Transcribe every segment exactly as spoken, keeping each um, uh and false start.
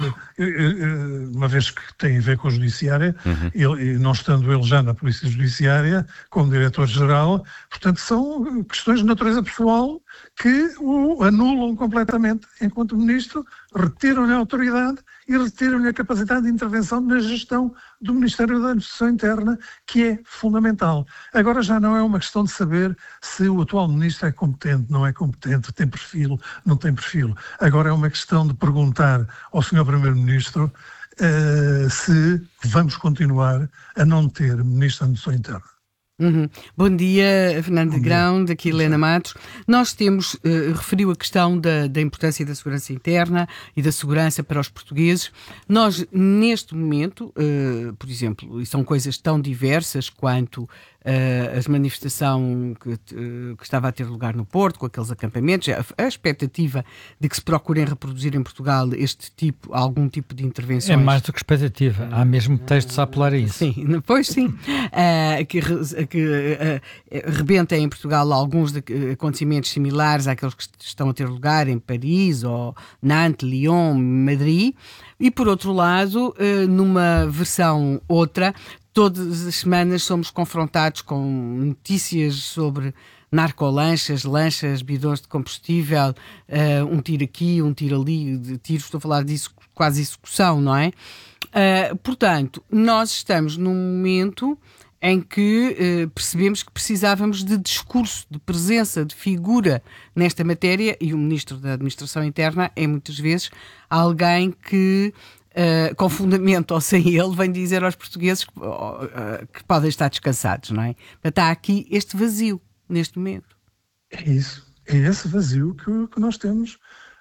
uma vez que tem a ver com a Judiciária, uhum. ele, e não estando ele já na Polícia Judiciária, como Diretor-Geral, portanto são questões de natureza pessoal que o anulam completamente enquanto Ministro, retiram-lhe a autoridade e retiram-lhe a capacidade de intervenção na gestão do Ministério da Administração Interna, que é fundamental. Agora já não é uma questão de saber se o atual Ministro é competente, não é competente, tem perfil, não tem perfil. Agora é uma questão de perguntar ao senhor Primeiro-Ministro uh, se vamos continuar a não ter Ministro da Administração Interna. Uhum. Bom dia, Fernando Negrão, daqui Helena Matos. Nós temos, uh, referiu a questão da, da importância da segurança interna e da segurança para os portugueses. Nós, neste momento, uh, por exemplo, e são coisas tão diversas quanto uh, a manifestação que, uh, que estava a ter lugar no Porto, com aqueles acampamentos, a, a expectativa de que se procurem reproduzir em Portugal este tipo, algum tipo de intervenções. É mais do que expectativa, há mesmo textos a apelar a isso. Sim, pois sim, uh, que que uh, rebentem em Portugal alguns de, uh, acontecimentos similares àqueles que estão a ter lugar em Paris, ou Nantes, Lyon, Madrid, e por outro lado, uh, numa versão outra, todas as semanas somos confrontados com notícias sobre narcolanchas, lanchas, bidões de combustível, uh, um tiro aqui, um tiro ali, de tiros, estou a falar disso, quase execução, não é? Uh, portanto, nós estamos num momento em que eh, percebemos que precisávamos de discurso, de presença, de figura nesta matéria, e o Ministro da Administração Interna é muitas vezes alguém que, eh, com fundamento ou sem ele, vem dizer aos portugueses que, uh, que podem estar descansados, não é? Portanto, há aqui este vazio, neste momento. É isso, é esse vazio que, que nós temos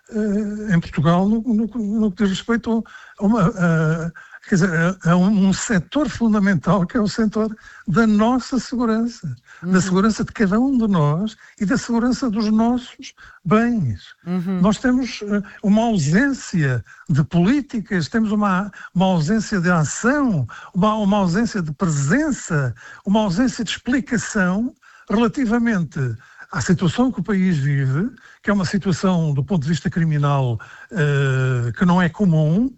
uh, em Portugal no, no, no que diz respeito a uma... Uh, Quer dizer, é um, um setor fundamental que é o setor da nossa segurança, uhum. da segurança de cada um de nós e da segurança dos nossos bens. Uhum. Nós temos uh, uma ausência de políticas, temos uma, uma ausência de ação, uma, uma ausência de presença, uma ausência de explicação relativamente à situação que o país vive, que é uma situação do ponto de vista criminal uh, que não é comum.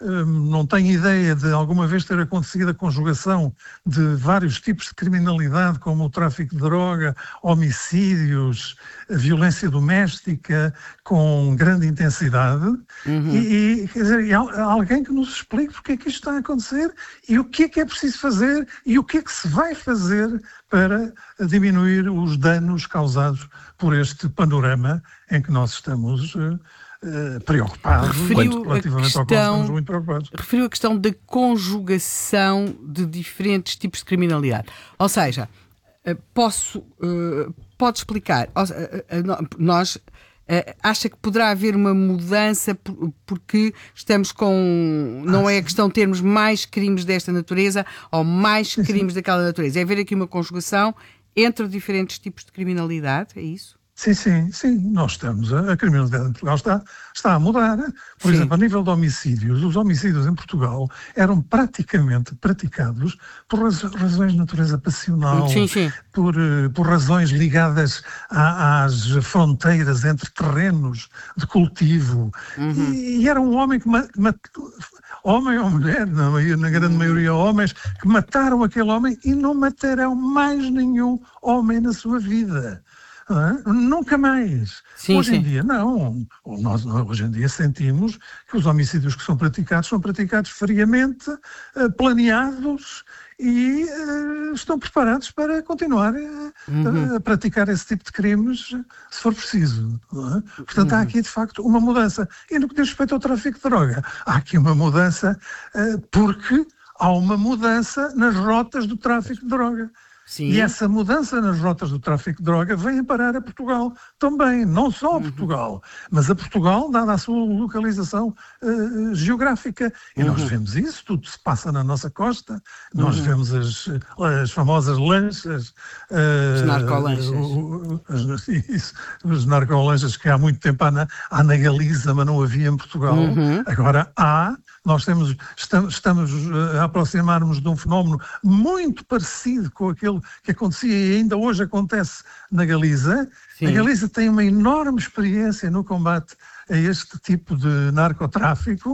Não tenho ideia de alguma vez ter acontecido a conjugação de vários tipos de criminalidade, como o tráfico de droga, homicídios, a violência doméstica, com grande intensidade. Uhum. E, e, quer dizer, e há alguém que nos explique porque é que isto está a acontecer e o que é que é preciso fazer e o que é que se vai fazer para diminuir os danos causados por este panorama em que nós estamos uh, Uh, preocupados, referiu relativamente a questão, ao qual estamos muito preocupados. Referiu a questão da conjugação de diferentes tipos de criminalidade. Ou seja, uh, posso, uh, pode explicar, uh, uh, nós, uh, acha que poderá haver uma mudança por, porque estamos com, não ah, é a questão de termos mais crimes desta natureza ou mais sim, crimes sim. daquela natureza, é haver aqui uma conjugação entre diferentes tipos de criminalidade, é isso? Sim, sim, sim, nós estamos, a, a criminalidade em Portugal está, está a mudar. Por sim. exemplo, a nível de homicídios, os homicídios em Portugal eram praticamente praticados por raz, razões de natureza passional, sim, sim. Por, por razões ligadas a, às fronteiras entre terrenos de cultivo. Uhum. E, e era um homem que, ma, ma, homem ou mulher, na, na grande uhum. maioria homens, que mataram aquele homem e não matarão mais nenhum homem na sua vida. Ah, nunca mais. Sim, hoje sim. em dia, não. Nós, hoje em dia sentimos que os homicídios que são praticados são praticados friamente, uh, planeados e uh, estão preparados para continuar uh, uhum. a praticar esse tipo de crimes se for preciso. Não é? Portanto, uhum. há aqui, de facto, uma mudança. E no que diz respeito ao tráfico de droga, há aqui uma mudança uh, porque há uma mudança nas rotas do tráfico de droga. Sim. E essa mudança nas rotas do tráfico de droga vem parar a Portugal também, não só a uhum. Portugal, mas a Portugal, dada a sua localização uh, geográfica. E uhum. nós vemos isso, tudo se passa na nossa costa, uhum. nós vemos as, as famosas lanchas. Uh, os narcolanchas. Uh, os, isso, os narcolanchas que há muito tempo há na, há na Galiza, mas não havia em Portugal. Uhum. Agora há. Nós temos, estamos, estamos a aproximar-nos de um fenómeno muito parecido com aquele que acontecia e ainda hoje acontece na Galiza. Sim. A Galiza tem uma enorme experiência no combate a este tipo de narcotráfico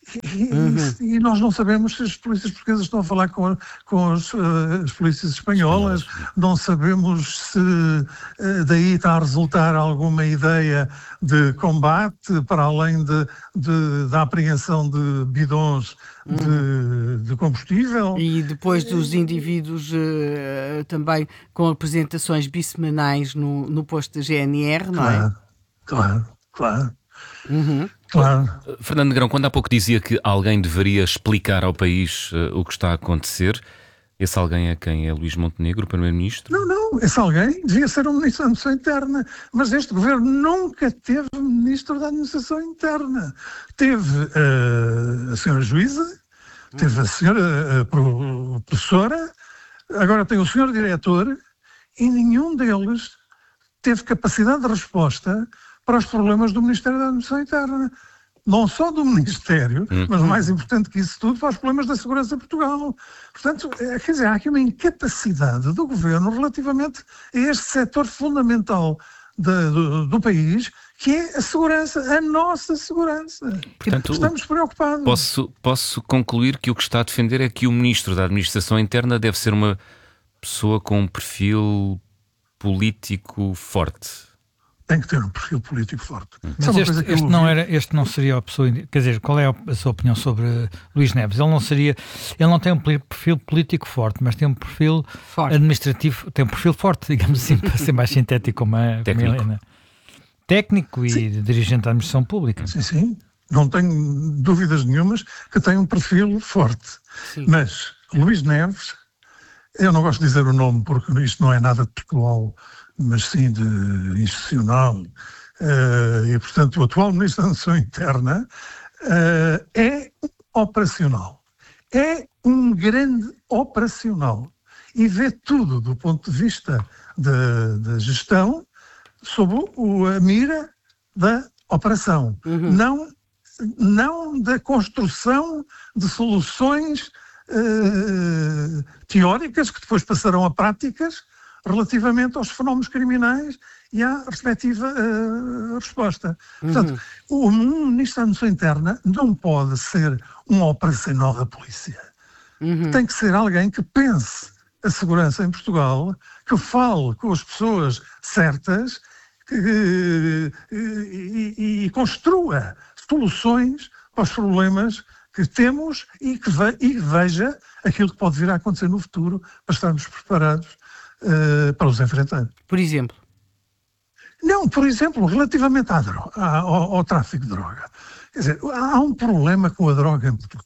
E, uhum. e, e nós não sabemos se as polícias portuguesas estão a falar com, com as, uh, as polícias espanholas, espanholas, não sabemos se uh, daí está a resultar alguma ideia de combate para além de, de, da apreensão de bidões uhum. de, de combustível. E depois dos indivíduos uh, também com apresentações bissemanais no, no posto da G N R, não claro, é? Claro, claro. Uhum. Claro. Fernando Negrão, quando há pouco dizia que alguém deveria explicar ao país uh, o que está a acontecer, esse alguém é quem? É Luís Montenegro, o Primeiro-Ministro? Não, não, esse alguém devia ser o Ministro da Administração Interna, mas este governo nunca teve Ministro da Administração Interna. Teve uh, a senhora Juíza, teve a senhora uh, professora, agora tem o senhor Diretor, e nenhum deles teve capacidade de resposta para os problemas do Ministério da Administração Interna. Não só do Ministério, hum. mas mais importante que isso tudo, para os problemas da segurança em Portugal. Portanto, quer dizer, há aqui uma incapacidade do Governo relativamente a este setor fundamental de, do, do país, que é a segurança, a nossa segurança. Portanto, estamos preocupados. Posso, posso concluir que o que está a defender é que o Ministro da Administração Interna deve ser uma pessoa com um perfil político forte. Tem que ter um perfil político forte. Mas este, este, não era, este não seria a pessoa... Quer dizer, qual é a sua opinião sobre Luís Neves? Ele não seria... Ele não tem um perfil político forte, mas tem um perfil forte. administrativo... Tem um perfil forte, digamos assim, para ser mais sintético como a, como a Helena. Técnico e sim. dirigente da administração pública. Sim, sim. Não tenho dúvidas nenhumas que tem um perfil forte. Sim. Mas Luís Neves... Eu não gosto de dizer o nome porque isto não é nada de pessoal, mas sim de institucional, uh, e portanto o atual Ministro da Administração Interna uh, é operacional, é um grande operacional e vê tudo do ponto de vista da gestão sob o, a mira da operação, uhum. não, não da construção de soluções uh, teóricas que depois passarão a práticas relativamente aos fenómenos criminais e à respectiva uh, resposta. Uhum. Portanto, o um Ministro da Administração Interna não pode ser um operacional da polícia. Uhum. Tem que ser alguém que pense a segurança em Portugal, que fale com as pessoas certas que, uh, e, e, e construa soluções para os problemas que temos e que ve- e veja aquilo que pode vir a acontecer no futuro para estarmos preparados Uh, para os enfrentar. Por exemplo? Não, por exemplo, relativamente à droga, ao, ao tráfico de droga. Quer dizer, há um problema com a droga em Portugal.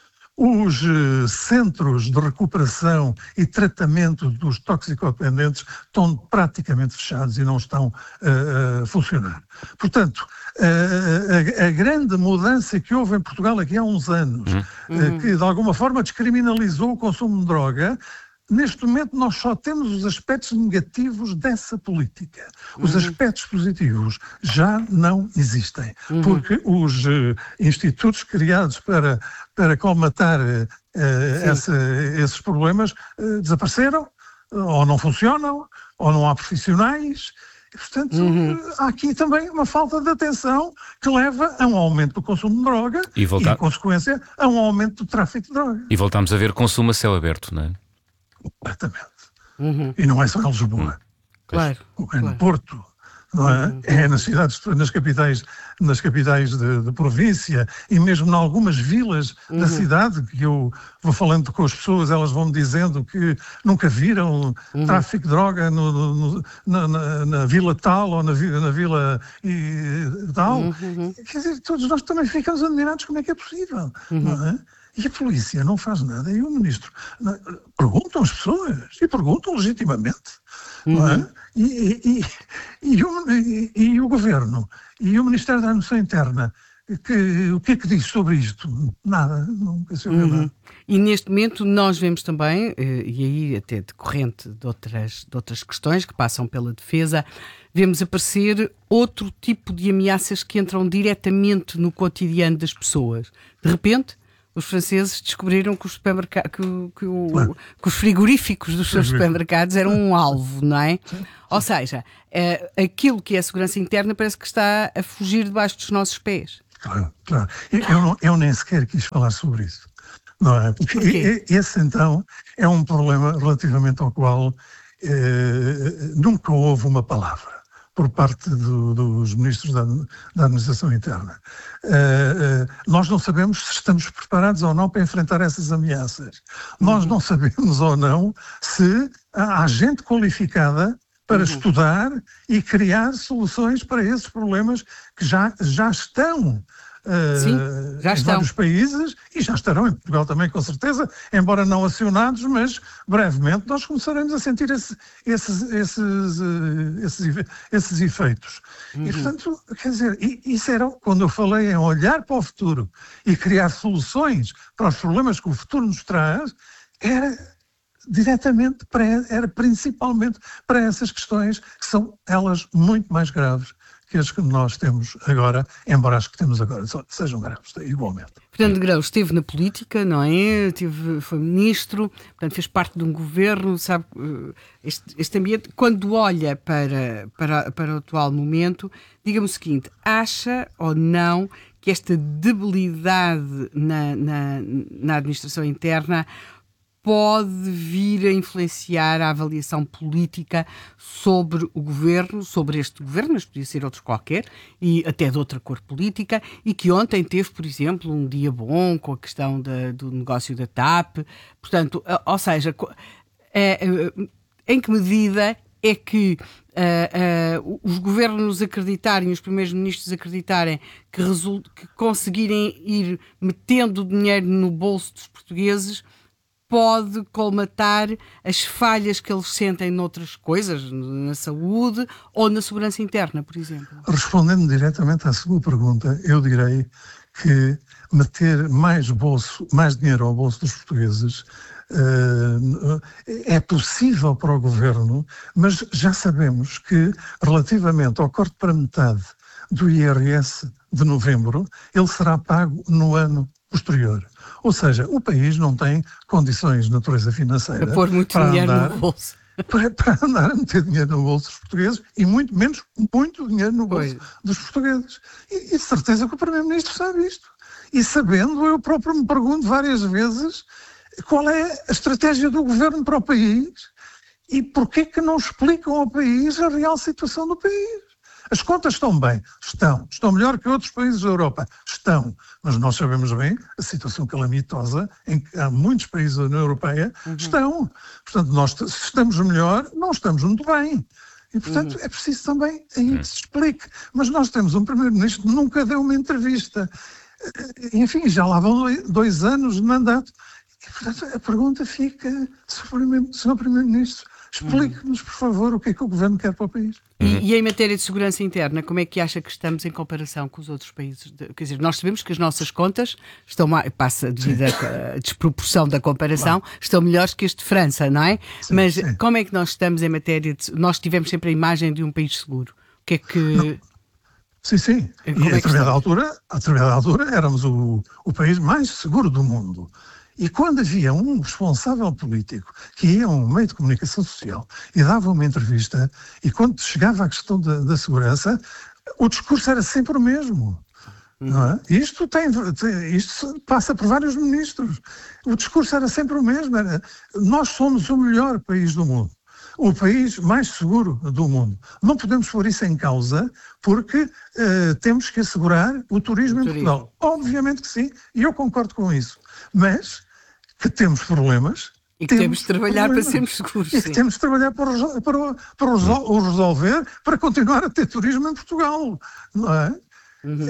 Os uh, centros de recuperação e tratamento dos toxicodependentes estão praticamente fechados e não estão uh, a funcionar. Portanto, uh, a, a grande mudança que houve em Portugal aqui há uns anos, uhum. uh, que de alguma forma descriminalizou o consumo de droga, neste momento nós só temos os aspectos negativos dessa política. Os uhum. aspectos positivos já não existem, uhum. porque os uh, institutos criados para, para colmatar uh, essa, esses problemas uh, desapareceram, ou não funcionam, ou não há profissionais. E, portanto, uhum. uh, há aqui também uma falta de atenção que leva a um aumento do consumo de droga e, voltar... e em consequência, a um aumento do tráfico de droga. E voltamos a ver consumo a céu aberto, não é? Completamente. Uhum. E não é só em Lisboa. Claro. É no claro. Porto, não é? Uhum. É nas cidades, nas capitais, nas capitais de, de província e mesmo em algumas vilas uhum. da cidade, que eu vou falando com as pessoas, elas vão me dizendo que nunca viram uhum. tráfico de droga no, no, na, na, na vila tal ou na, na vila e, tal. Uhum. Quer dizer, todos nós também ficamos admirados como é que é possível, uhum. não é? E a polícia não faz nada. E o ministro... Perguntam as pessoas. E perguntam legitimamente. Uhum. Não é? e, e, e, e, o, e, e o governo e o Ministério da Administração Interna, que, o que é que diz sobre isto? Nada. Nunca se ouviu nada. E neste momento nós vemos também, e aí até decorrente de outras, de outras questões que passam pela defesa, vemos aparecer outro tipo de ameaças que entram diretamente no cotidiano das pessoas. De repente... Os franceses descobriram que os, supermerc... que, que, o... claro. que os frigoríficos dos seus supermercados eram um alvo, não é? Sim. Ou seja, é, aquilo que é a segurança interna parece que está a fugir debaixo dos nossos pés. claro, claro. Eu, eu, não, eu nem sequer quis falar sobre isso. Não é? Porque okay. esse, então, é um problema relativamente ao qual eh, nunca houve uma palavra por parte do, dos ministros da, da Administração Interna. Uh, uh, nós não sabemos se estamos preparados ou não para enfrentar essas ameaças. Uhum. Nós não sabemos ou não se há gente qualificada para uhum. estudar e criar soluções para esses problemas que já, já estão Uh, Sim, já em estão. vários países e já estarão em Portugal também, com certeza, embora não acionados, mas brevemente nós começaremos a sentir esse, esses, esses, uh, esses, esses efeitos. Uhum. E, portanto, quer dizer, isso era quando eu falei em olhar para o futuro e criar soluções para os problemas que o futuro nos traz, era diretamente para, era principalmente para essas questões que são elas muito mais graves que as que nós temos agora, embora as que temos agora sejam graves, igualmente. Fernando Negrão esteve na política, não é? Teve, foi ministro, portanto fez parte de um governo, sabe, este, este ambiente, quando olha para, para, para o atual momento, diga-me o seguinte, acha ou não que esta debilidade na, na, na administração interna pode vir a influenciar a avaliação política sobre o governo, sobre este governo, mas podia ser outro qualquer, e até de outra cor política, e que ontem teve, por exemplo, um dia bom com a questão da, do negócio da T A P. Portanto, ou seja, é, é, em que medida é que uh, uh, os governos acreditarem, os primeiros ministros acreditarem que, result, que conseguirem ir metendo dinheiro no bolso dos portugueses pode colmatar as falhas que eles sentem noutras coisas, na saúde ou na segurança interna, por exemplo? Respondendo diretamente à sua pergunta, eu direi que meter mais bolso, mais dinheiro ao bolso dos portugueses uh, é possível para o governo, mas já sabemos que, relativamente ao corte para metade do I R S de novembro, ele será pago no ano posterior. Ou seja, o país não tem condições de natureza financeira para pôr muito para dinheiro andar, no bolso. Para, para andar a meter dinheiro no bolso dos portugueses e muito menos, muito dinheiro no bolso pois. dos portugueses. E, e de certeza que o Primeiro-Ministro sabe isto. E sabendo, eu próprio me pergunto várias vezes qual é a estratégia do governo para o país e porquê que não explicam ao país a real situação do país. As contas estão bem? Estão. Estão melhor que outros países da Europa? Estão. Mas nós sabemos bem a situação calamitosa em que há muitos países da União Europeia uhum. estão. Portanto, nós se estamos melhor, não estamos muito bem. E, portanto, uhum. é preciso também aí que se explique. Mas nós temos um Primeiro-Ministro que nunca deu uma entrevista. Enfim, já lá vão dois anos de mandato. E, portanto, a pergunta fica, senhor Primeiro-Ministro, explique-nos, por favor, o que é que o Governo quer para o país. E, e em matéria de segurança interna, como é que acha que estamos em comparação com os outros países? De, quer dizer, nós sabemos que as nossas contas estão, passa devido à desproporção da comparação, claro. estão melhores que as de França, não é? Sim, Mas sim. como é que nós estamos em matéria de... Nós tivemos sempre a imagem de um país seguro. O que é que... Não. Sim, sim. E a determinada altura, a determinada altura éramos o, o país mais seguro do mundo. E quando havia um responsável político que ia a um meio de comunicação social e dava uma entrevista, e quando chegava à questão da, da segurança, o discurso era sempre o mesmo. Uhum. Não é? Isto, tem, isto passa por vários ministros. O discurso era sempre o mesmo. Era, nós somos o melhor país do mundo. O país mais seguro do mundo. Não podemos pôr isso em causa porque uh, temos que assegurar o turismo o em turismo. Portugal. Obviamente que sim, e eu concordo com isso. Mas que temos problemas. E que temos, temos de trabalhar problemas. Para sermos seguros. E que sim. temos de trabalhar para, para, para o resolver, para continuar a ter turismo em Portugal. Não é? Uhum.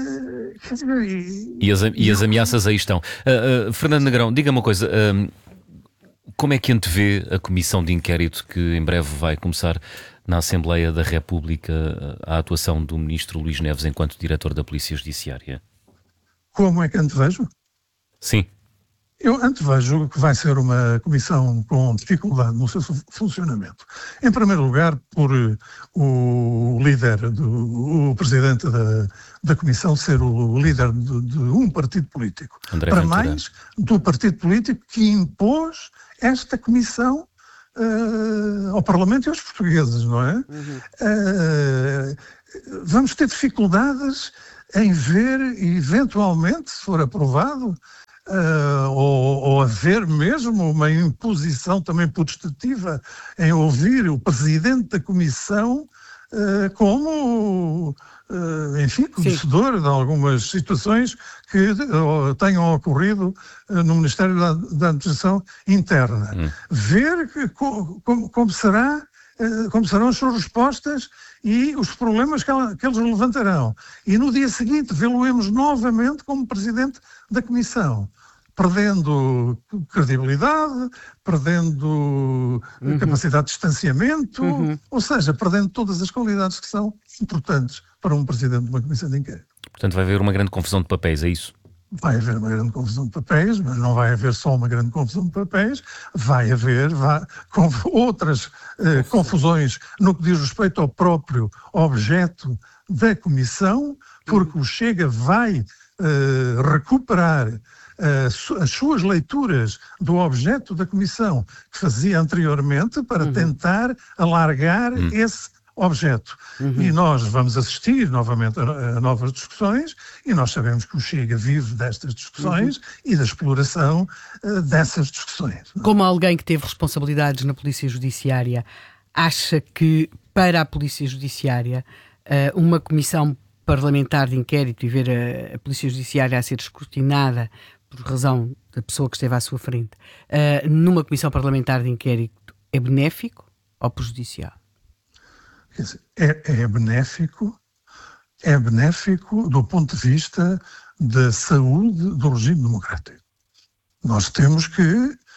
Uh, e, e, as, e as ameaças aí estão. Uh, uh, Fernando Negrão, diga uma coisa. Uh, como é que antevê a comissão de inquérito que em breve vai começar na Assembleia da República a atuação do ministro Luís Neves enquanto diretor da Polícia Judiciária? Como é que antevejo? Sim. Eu antevejo que vai ser uma comissão com dificuldade no seu funcionamento. Em primeiro lugar, por o líder, do, o presidente da, da comissão ser o líder de, de um partido político. André Para Ventura. Mais do partido político que impôs esta comissão uh, ao Parlamento e aos portugueses, não é? Uhum. Uh, vamos ter dificuldades em ver, eventualmente, se for aprovado, Uh, ou, ou haver mesmo uma imposição também putestativa em ouvir o presidente da Comissão uh, como, uh, enfim, conhecedor de algumas situações que uh, tenham ocorrido uh, no Ministério da, da Administração Interna. Hum. Ver que, co, como, como, será, uh, como serão as suas respostas e os problemas que, ela, que eles levantarão. E no dia seguinte vê-lo-emos novamente como presidente da Comissão, perdendo credibilidade, perdendo uhum. capacidade de distanciamento, uhum. ou seja, perdendo todas as qualidades que são importantes para um presidente de uma comissão de inquérito. Portanto, vai haver uma grande confusão de papéis, é isso? Vai haver uma grande confusão de papéis, mas não vai haver só uma grande confusão de papéis, vai haver vai, com outras eh, confusões no que diz respeito ao próprio objeto da comissão, porque o Chega vai eh, recuperar uh, as suas leituras do objeto da comissão que fazia anteriormente para uhum. tentar alargar uhum. esse objeto. Uhum. E nós vamos assistir novamente a, a novas discussões, e nós sabemos que o Chega vive destas discussões uhum. e da exploração uh, dessas discussões. Como alguém que teve responsabilidades na Polícia Judiciária, acha que para a Polícia Judiciária uh, uma comissão parlamentar de inquérito e ver a, a Polícia Judiciária a ser escrutinada por razão da pessoa que esteve à sua frente, uh, numa comissão parlamentar de inquérito, é benéfico ou prejudicial? Quer dizer, é, é benéfico, é benéfico do ponto de vista da saúde do regime democrático. Nós temos que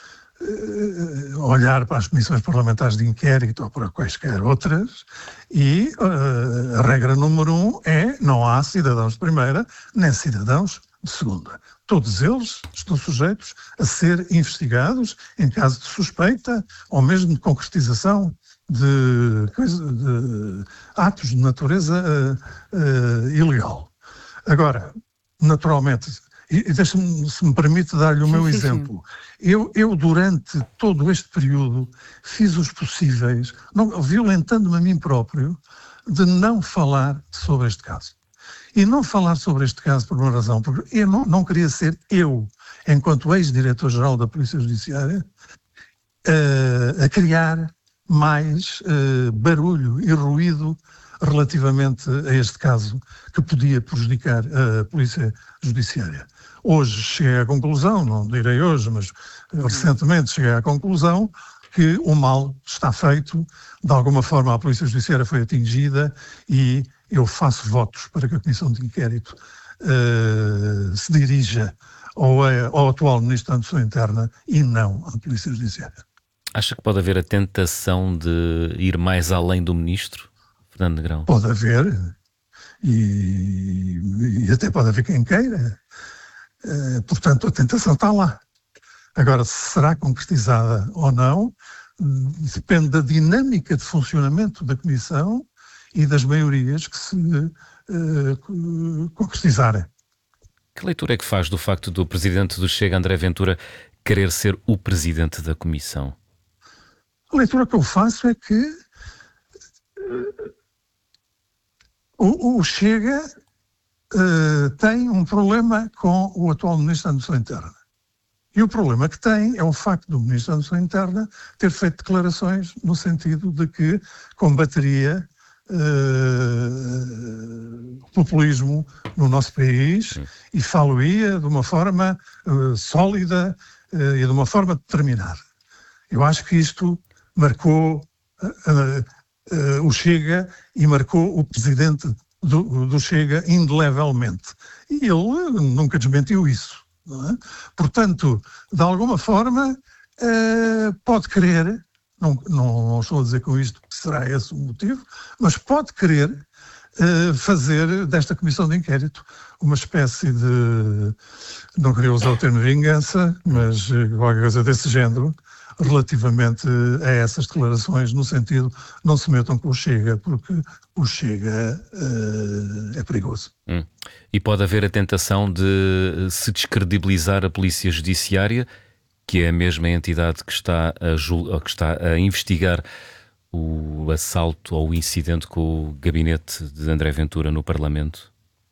uh, olhar para as comissões parlamentares de inquérito ou para quaisquer outras e uh, a regra número um é: não há cidadãos de primeira nem cidadãos de segunda. Todos eles estão sujeitos a ser investigados em caso de suspeita ou mesmo de concretização de, de atos de natureza uh, uh, ilegal. Agora, naturalmente, e, e deixa-me, se me permite, dar-lhe o sim, meu sim, exemplo. Sim. Eu, eu, durante todo este período, fiz os possíveis, não, violentando-me a mim próprio, de não falar sobre este caso. E não falar sobre este caso por uma razão, porque eu não, não queria ser eu, enquanto ex-diretor-geral da Polícia Judiciária, uh, a criar mais uh, barulho e ruído relativamente a este caso que podia prejudicar a Polícia Judiciária. Hoje cheguei à conclusão, não direi hoje, mas recentemente cheguei à conclusão que o mal está feito, de alguma forma a Polícia Judiciária foi atingida e eu faço votos para que a Comissão de Inquérito uh, se dirija ao, ao atual Ministro da Administração Interna e não à Polícia Judiciária. Acha que pode haver a tentação de ir mais além do Ministro, Fernando Negrão? Pode haver, e, e até pode haver quem queira. Uh, portanto, a tentação está lá. Agora, se será concretizada ou não, depende da dinâmica de funcionamento da Comissão e das maiorias que se uh, concretizarem. Que leitura é que faz do facto do Presidente do Chega, André Ventura, querer ser o Presidente da Comissão? A leitura que eu faço é que uh, o, o Chega uh, tem um problema com o atual Ministro da Administração Interna. E o problema que tem é o facto do Ministro da Administração Interna ter feito declarações no sentido de que combateria Uh, o populismo no nosso país Sim. e falo-ia de uma forma uh, sólida uh, e de uma forma determinada. Eu acho que isto marcou uh, uh, uh, o Chega e marcou o presidente do, do Chega indelevelmente. E ele uh, nunca desmentiu isso. Não é? Portanto, de alguma forma, uh, pode querer. Não, não, não estou a dizer com isto que será esse o motivo, mas pode querer uh, fazer desta comissão de inquérito uma espécie de, não queria usar o termo vingança, mas uh, qualquer coisa desse género, relativamente a essas declarações, no sentido, não se metam com o Chega, porque o Chega uh, é perigoso. Hum. E pode haver a tentação de se descredibilizar a Polícia Judiciária, que é a mesma entidade que está a, jul... que está a investigar o assalto ou o incidente com o gabinete de André Ventura no Parlamento?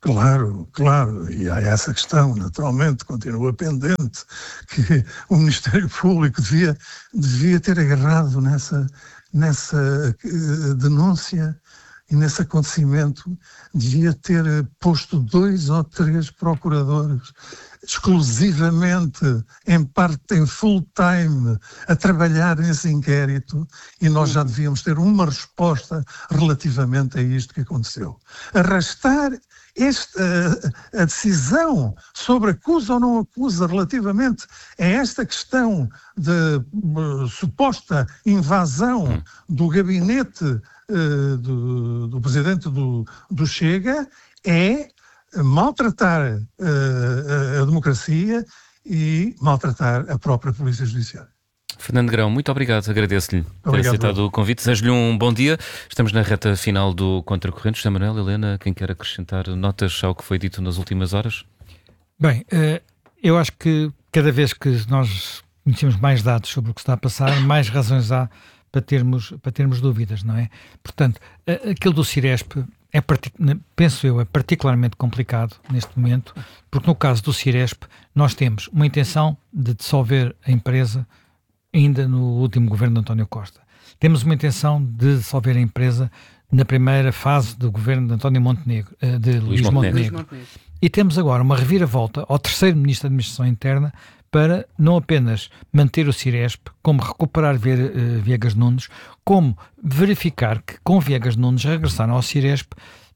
Claro, claro, e há essa questão, naturalmente, continua pendente, que o Ministério Público devia, devia ter agarrado nessa, nessa uh, denúncia e nesse acontecimento, devia ter posto dois ou três procuradores exclusivamente, em parte, em full time, a trabalhar nesse inquérito, e nós já devíamos ter uma resposta relativamente a isto que aconteceu. Arrastar este, a, a decisão sobre acusa ou não acusa relativamente a esta questão de uh, suposta invasão do gabinete uh, do, do presidente do, do Chega é maltratar uh, a, a democracia e maltratar a própria Polícia Judiciária. Fernando Negrão, muito obrigado, agradeço-lhe ter aceitado o convite, desejo-lhe um bom dia. Estamos na reta final do Contracorrente. José Manuel, Helena, quem quer acrescentar notas ao que foi dito nas últimas horas? Bem, eu acho que cada vez que nós conhecemos mais dados sobre o que está a passar, mais razões há para termos, para termos dúvidas, não é? Portanto, aquilo do Ciresp, é, penso eu, é particularmente complicado neste momento, porque no caso do Ciresp nós temos uma intenção de dissolver a empresa ainda no último governo de António Costa. Temos uma intenção de dissolver a empresa na primeira fase do governo de António Montenegro, de Luís, Luís Montenegro. Montenegro. E temos agora uma reviravolta ao terceiro Ministro da Administração Interna para não apenas manter o Ciresp, como recuperar Viegas Nunes, como verificar que com Viegas Nunes regressaram ao Ciresp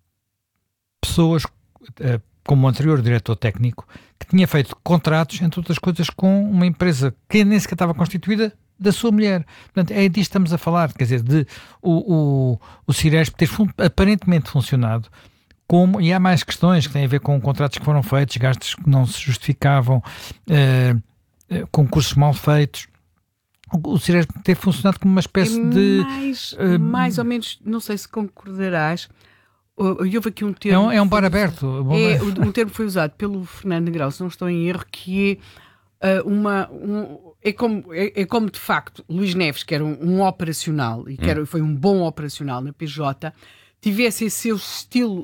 pessoas como o anterior diretor técnico, que tinha feito contratos, entre outras coisas, com uma empresa que nem sequer estava constituída da sua mulher. Portanto, é disto que estamos a falar, quer dizer, de o, o, o Ciresp ter fun- aparentemente funcionado como, e há mais questões que têm a ver com contratos que foram feitos, gastos que não se justificavam, eh, concursos mal feitos. O, o Ciresp ter funcionado como uma espécie é de... Mais, uh, mais ou menos, não sei se concordarás, houve aqui um termo... É um, é um bar aberto. É, um termo foi usado pelo Fernando Negrão, se não estou em erro, que é uh, uma... Um, é, como, é, é como, de facto, Luís Neves, que era um, um operacional, e que era, foi um bom operacional na P J, tivesse esse seu estilo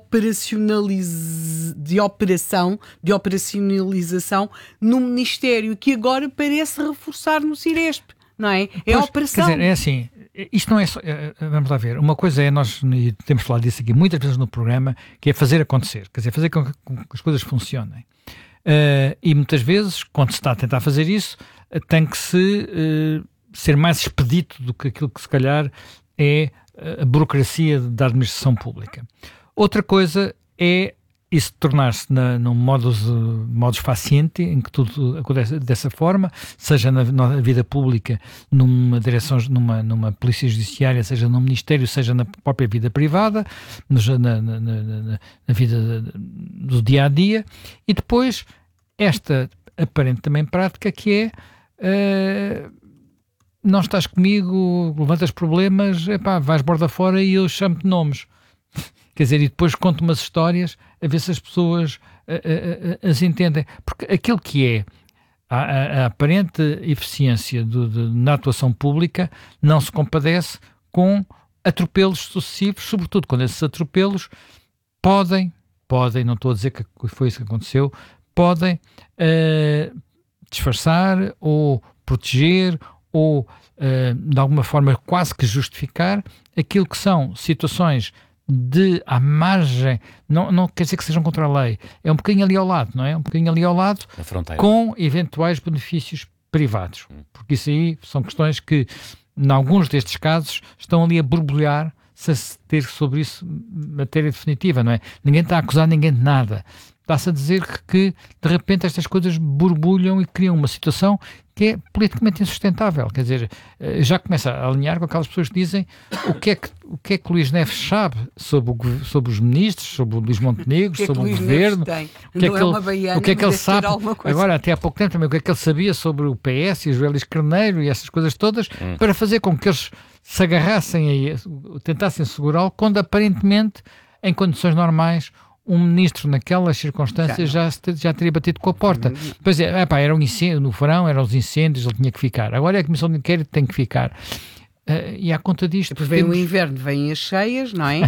operacionaliz... de operação, de operacionalização no Ministério, que agora parece reforçar no Ciresp, não é? É pois, a operação. Quer dizer, é assim, isto não é só, vamos lá ver, uma coisa é, nós e temos falado disso aqui muitas vezes no programa, que é fazer acontecer, quer dizer, fazer com que, com que as coisas funcionem. Uh, e muitas vezes, quando se está a tentar fazer isso, uh, tem que se uh, ser mais expedito do que aquilo que se calhar é a burocracia da administração pública. Outra coisa é isso tornar-se na, num modus, modus faciente, em que tudo acontece dessa forma, seja na, na vida pública, numa direção, numa, numa polícia judiciária, seja no Ministério, seja na própria vida privada, na, na, na, na vida do dia-a-dia, e depois esta aparente também prática que é... Uh, não estás comigo, levantas problemas, epá, vais borda fora e eu chamo-te nomes. Quer dizer, e depois conto umas histórias a ver se as pessoas a, a, a, as entendem. Porque aquilo que é a, a, a aparente eficiência do, de, na atuação pública não se compadece com atropelos sucessivos, sobretudo quando esses atropelos podem, podem, não estou a dizer que foi isso que aconteceu, podem uh, disfarçar ou proteger ou, uh, de alguma forma, quase que justificar aquilo que são situações de à margem, não, não quer dizer que sejam contra a lei, é um bocadinho ali ao lado, não é? Um bocadinho ali ao lado, com eventuais benefícios privados. Porque isso aí são questões que, em alguns destes casos, estão ali a borbulhar sem se ter sobre isso matéria definitiva, não é? Ninguém está a acusar ninguém de nada. Está-se a dizer que, de repente, estas coisas borbulham e criam uma situação que é politicamente insustentável. Quer dizer, já começa a alinhar com aquelas pessoas que dizem o que é que, o que, é que Luís Neves sabe sobre, o, sobre os ministros, sobre o Luís Montenegro, que sobre é que o governo. O que é que ele, baiana, o que é que ele sabe? Agora, até há pouco tempo também, o que é que ele sabia sobre o P S e os Vélez Carneiro e essas coisas todas, hum. para fazer com que eles se agarrassem a tentassem segurá-lo, quando aparentemente, em condições normais, um ministro naquelas circunstâncias já, já, já teria batido com a porta. Pois é, epá, era um incêndio, no verão eram os incêndios, ele tinha que ficar. Agora é a Comissão de Inquérito tem que ficar. Uh, e à conta disto... Depois vem temos... o inverno, vêm as cheias, não é?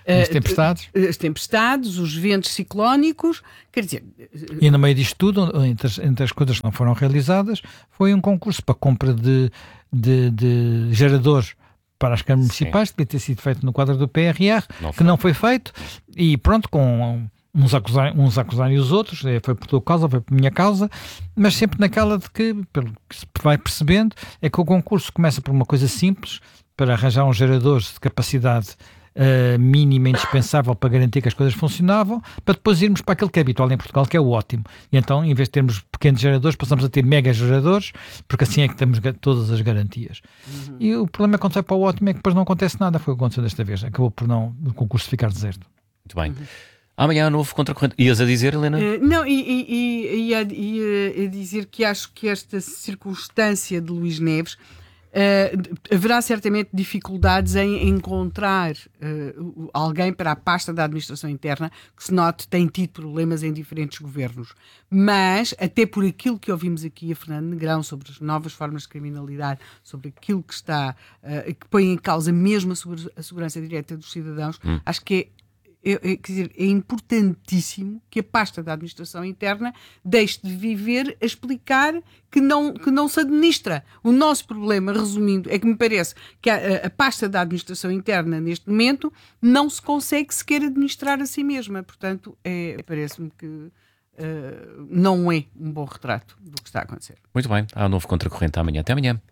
As tempestades. As tempestades, os ventos ciclónicos, quer dizer... E no meio disto tudo, entre as, entre as coisas que não foram realizadas, foi um concurso para compra de, de, de geradores para as câmaras municipais, que devia ter sido feito no quadro do P R R, não que não foi feito, e pronto, com uns acusarem, uns acusarem os outros, foi por tua causa, foi por minha causa, mas sempre naquela de que, pelo que se vai percebendo, é que o concurso começa por uma coisa simples, para arranjar uns geradores de capacidade uh, mínima indispensável para garantir que as coisas funcionavam, para depois irmos para aquele que é habitual em Portugal, que é o ótimo. E então, em vez de termos pequenos geradores, passamos a ter mega geradores, porque assim é que temos todas as garantias. Uhum. E o problema quando sai para o ótimo é que depois não acontece nada, foi o que aconteceu desta vez. Acabou por não o concurso ficar deserto. Muito bem. Uhum. Amanhã há novo contracorrente. Ias a dizer, Helena? Uh, não, e, e, e, ia, ia dizer que acho que esta circunstância de Luís Neves Uh, haverá certamente dificuldades em encontrar uh, alguém para a pasta da administração interna que se note tem tido problemas em diferentes governos, mas até por aquilo que ouvimos aqui a Fernando Negrão sobre as novas formas de criminalidade, sobre aquilo que está uh, que põe em causa mesmo a, a segurança direta dos cidadãos, hum. acho que é É, é, quer dizer, é importantíssimo que a pasta da administração interna deixe de viver a explicar que não, que não se administra. O nosso problema, resumindo, é que me parece que a, a pasta da administração interna, neste momento, não se consegue sequer administrar a si mesma. Portanto, é, parece-me que uh, não é um bom retrato do que está a acontecer. Muito bem, há um novo contracorrente amanhã. Até amanhã.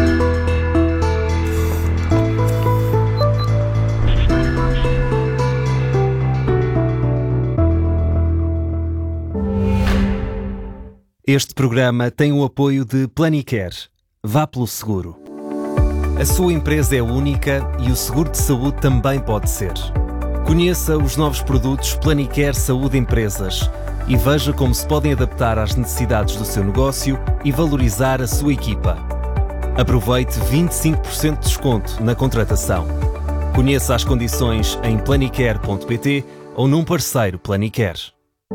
Este programa tem o apoio de Planicare. Vá pelo seguro. A sua empresa é única e o seguro de saúde também pode ser. Conheça os novos produtos Planicare Saúde Empresas e veja como se podem adaptar às necessidades do seu negócio e valorizar a sua equipa. Aproveite vinte e cinco por cento de desconto na contratação. Conheça as condições em planicare ponto pt ou num parceiro Planicare.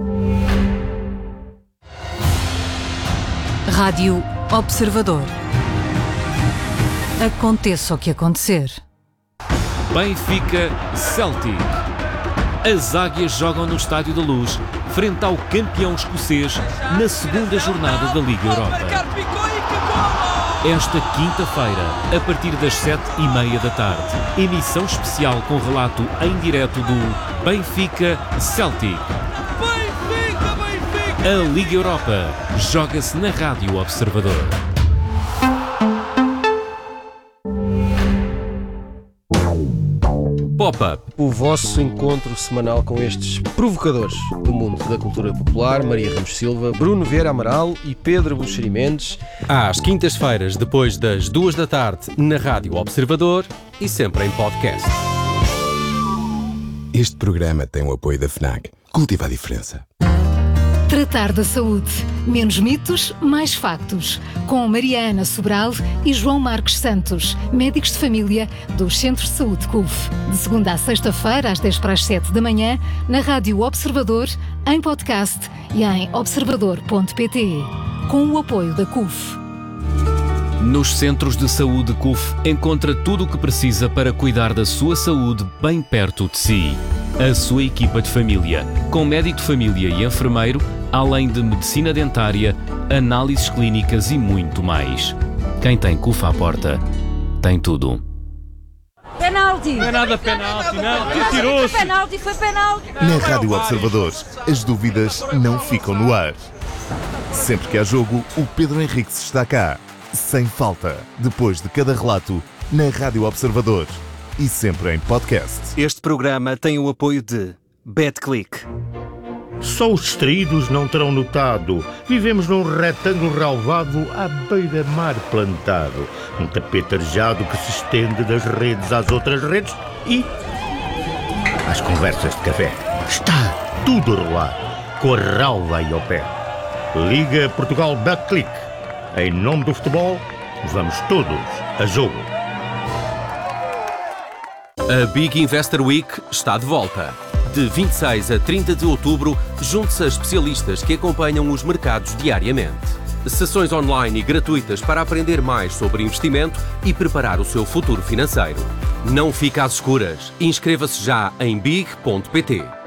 Rádio Observador. Aconteça o que acontecer. Benfica Celtic. As Águias jogam no Estádio da Luz, frente ao campeão escocês, na segunda jornada da Liga Europa. Esta quinta-feira, a partir das sete e meia da tarde, emissão especial com relato em direto do Benfica Celtic. A Liga Europa joga-se na Rádio Observador. Pop-Up, o vosso encontro semanal com estes provocadores do mundo da cultura popular, Maria Ramos Silva, Bruno Vieira Amaral e Pedro Buxeri Mendes. Às quintas-feiras, depois das duas da tarde, na Rádio Observador e sempre em podcast. Este programa tem o apoio da FNAC. Cultiva a diferença. Tratar da saúde. Menos mitos, mais factos. Com Mariana Sobral e João Marcos Santos, médicos de família dos Centros de Saúde C U F. De segunda a sexta-feira, às dez para as sete da manhã, na Rádio Observador, em podcast e em observador ponto pt. Com o apoio da C U F. Nos Centros de Saúde C U F, encontra tudo o que precisa para cuidar da sua saúde bem perto de si. A sua equipa de família, com médico de família e enfermeiro, além de medicina dentária, análises clínicas e muito mais. Quem tem C U F à porta, tem tudo. Penalti! Não é nada penalti, não. Que tirou-se! Foi penalti, foi penalti! Na Rádio Observador, as dúvidas não ficam no ar. Sempre que há jogo, o Pedro Henriques está cá. Sem falta, depois de cada relato, na Rádio Observador. E sempre em podcast. Este programa tem o apoio de BetClick. Só os distraídos não terão notado. Vivemos num retângulo relvado à beira-mar plantado. Um tapete arejado que se estende das redes às outras redes e às conversas de café. Está tudo a rolar, com a relva aí ao pé. Liga Portugal BetClick. Em nome do futebol, vamos todos a jogo. A Big Investor Week está de volta. De vinte e seis a trinta de outubro, junte-se a especialistas que acompanham os mercados diariamente. Sessões online e gratuitas para aprender mais sobre investimento e preparar o seu futuro financeiro. Não fica às escuras. Inscreva-se já em big ponto pt.